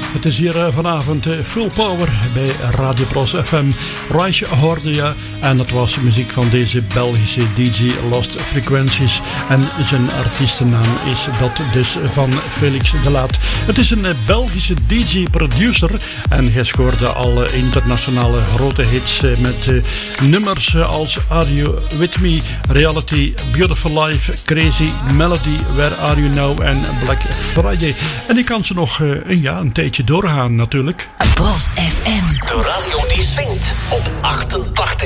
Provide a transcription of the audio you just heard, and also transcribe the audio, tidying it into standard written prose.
Het is hier vanavond full power bij Radio Pros FM. Rise hoorde je en dat was muziek van deze Belgische DJ Lost Frequencies. En zijn artiestennaam is dat dus van Felix de Laat. Het is een Belgische DJ-producer en hij scoorde al internationale grote hits met nummers als Are You With Me, Reality, Beautiful Life, Crazy, Melody, Where Are You Now en Black Friday. En ik kan ze nog een tijdje doorgaan natuurlijk. Pros FM. De radio die swingt op 88.6.